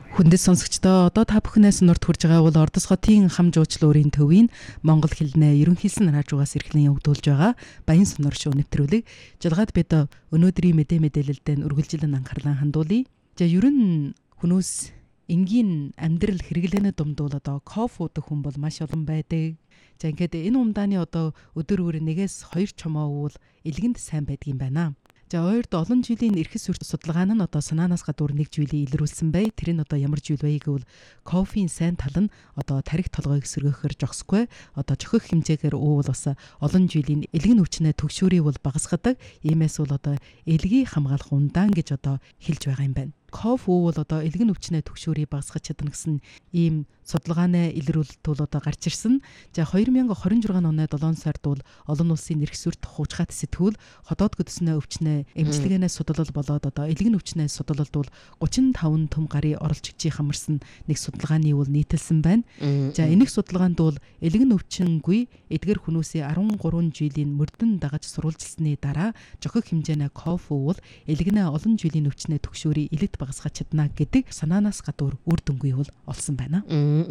Хүндэт сонсогчдоо одоо та бүхнээс нурд хүрж байгаа бол Ордос хотын хам жуучлуурын төвийн Монгол хэлнээ ерөнхийлсэн радиогоос эрхлэн явагдуулж байгаа Баян сонор шоу нэвтрүүлэг. Жалгаад бид өнөөдрийн мэдээлэлдээ үргэлжлэн анхаарлаа хандуулъя. За ер нь хүмүүс энгийн амьдрал хэрэглэнэ думдуул одоо кофе уудаг хүн бол маш олон байдаг. За ингээд энэ умдааны одоо өдөр бүр нэгээс 2 чомоо уул илгэнд сайн байдгийн байна. За хоёрд олон жилийн эрхэс сүрт судалгаа нь одоо санаанаас гадуур нэг зүйлийг илрүүлсэн бай. Тэр нь одоо ямар зүйл вэ гэвэл кофеийн сайн тал нь одоо тарих толгойг сөргөхөр жогсохгүй. Одоо жохих хэмжээгээр уувал бас олон жилийн элгэн өвчнөө төгшөөрийг бол багасгадаг. Иймээс бол одоо элгийг хамгаалах ундаан гэж одоо хэлж байгаа юм байна. Кофе уувал одоо элгэн өвчнөө төгшөөрийг багасгах чадна гэсэн ийм судалгааны илрүүлэлт бол одоо гарч ирсэн. За 2026 оны 7 сард бол олон улсын эрх сүрт хуучгаад сэтгүүл ходоод гүдснээ өвчнөө эмчилгээнээс судлал болоод одоо элгэн өвчнээс судлалд бол 35 төм гарын оролцогчийн хамарсан нэг судалгааны үйл нийтэлсэн байна. За энэх судалгаанд бол элгэн өвчнгүй эдгэр хүмүүсийн 13 жилийн мөрдөн дагаж сурвалжилсны дараа жохих хэмжээний кофе уул элгэнэ олон жилийн өвчнөө төгшөөрийг илэгт багасгах чадна гэдэг санаанаас гадуур үр дүнгүй бол олсон байна.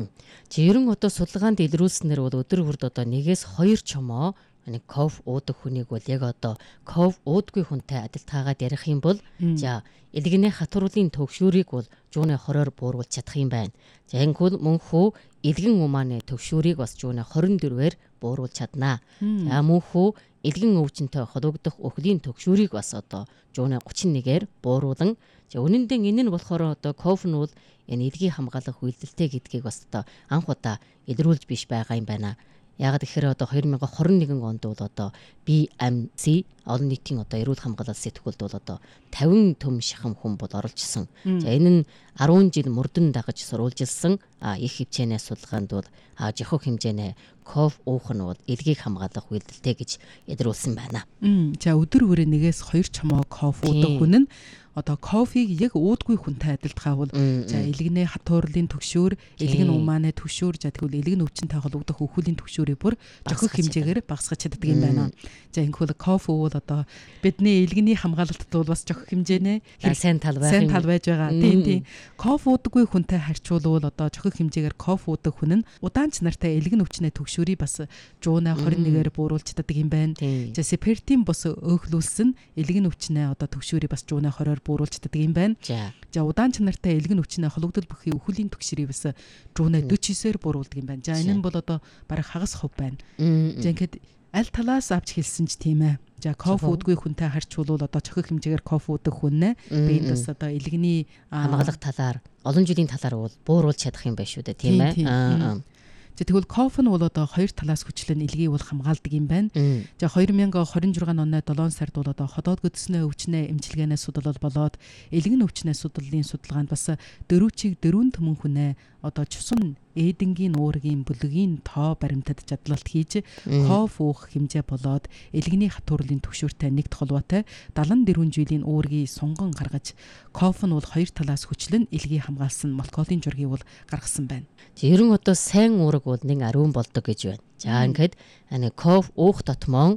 Жирэн одоо судалгаанд илрүүлснээр бол өдөр бүрд одоо 1-2 чомоо кофе уудаг хүнийг бол яг одоо кофе уудаггүй хүнтэй адилтгаагаад ярих юм бол за элгэний хатварлын төгшөөрийг бол жууны хороор бууруулж чадах юм байна. За ингэвэл мөнхөө элгэн умааны төгшөөрийг бас жууны 24-ээр бууруулж чаднаа. За мөнхөө элгэн өвчнөд холбогдох өхлийн төгшөөрийг бас одоо жууны 31-ээр бууруулан за үнэн дээр энэ нь болохоор одоо кофе нь бол энэ элгийг хамгаалах үйлдэлтэй гэдгийг бас одоо анх удаа илрүүлж биш байгаа юм байна. Яг тэгэхээр одоо 2021 онд бол одоо BMC олон нийтийн одоо эрүүл хамгаалал сэтгүүлд бол одоо 50 төм шахам хүн бол оролцсон. За энэ нь 10 жил мөрдөн дагаж сурвалжилсан их хэмжээний судалгаанд бол жохих хэмжээний кофе уух нь бол элгийг хамгаалах үйлдэлтэй гэж илрүүлсэн байна. За өдөр бүрээ 1-2 чомоо кофе уудаг хүн нь одоо кофег яг уудгүй хүнтэй адилтгаавал за элгэнэ хатуурлын төгшөөр, элгэн умааны төгшөөр, за тэгвэл элгэн өвчнөд холбогдох өхүүлийн төгшөөрийг бүр жохих хэмжээгээр багасгах чаддаг юм байна. За ингэвэл кофе уул одоо бидний элгэний хамгаалалтад бол бас жохих хэмжээний сайн тал байж байгаа. Тийм. Кофе уудаггүй хүнтэй харьцуулбал одоо жохих хэмжээгээр кофе уудаг хүн нь удаанч нартай элгэн өвчнөд төгшөөрийг бас жууна 21-ээр бууруулж чаддаг юм байна. За спиртийн бус өөхлүүлсэн элгэн өвчнөө одоо төгшөөрийг бас жууна 20-оор бууруулж чаддаг юм байна. За удаан чанартай элгэн өвчнөө холбогдол бүхий өхөлийн төгшөрийг бас жууна 49-ээр бууруулдаг юм байна. За энэ нь бол одоо бараг хагас хувь байна. За ингээд аль талаас авч хэлсэн ч тийм ээ. За кофе уудгүй хүнтэй харьцуулбал одоо жохих хэмжээгээр кофе уудаг хүн биед бас одоо элгэний хамгаалах талаар олон жилийн талаар бол бууруулж чадах юм байна шүү дээ, тийм ээ. За тэгвэл кофе нь бол одоо 2 талаас хүчлэн элгийг бол хамгаалдаг юм байна. За 2026 оны 7 сард бол одоо ходоод гүдснээ өвчнөө эмчилгээнээс судлал болоод элгэн өвчнөө судлалын судалгаанд бас дөрвчиг 4 төмөн хүнээ одоо чусан эдэнгийн уургийн бүлгийн тоо баримтад задлалт хийж кофе уух хэмжээ болоод элгэний хатуурлын төгшөөртэй нэгд холбоотой 74 жилийн уургийн сунган гаргаж кофе нь бол 2 талаас хүчлэн элгийг хамгаалсан молекулын жургийг бол гаргасан байна. Ерөн одоо сайн уураг бол нэг ариун болдог гэж байна. За ингээд кофе уух дотмон